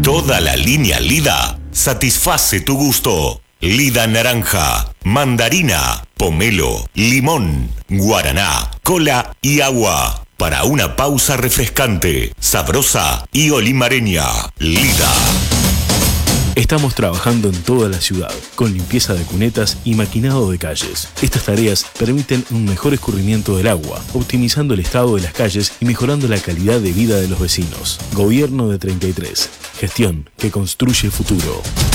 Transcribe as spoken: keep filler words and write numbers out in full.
Toda la línea Lida satisface tu gusto. Lida naranja, mandarina, pomelo, limón, guaraná, cola y agua. Para una pausa refrescante, sabrosa y olimareña. Lida. Estamos trabajando en toda la ciudad, con limpieza de cunetas y maquinado de calles. Estas tareas permiten un mejor escurrimiento del agua, optimizando el estado de las calles y mejorando la calidad de vida de los vecinos. Gobierno de treinta y tres. Gestión que construye futuro.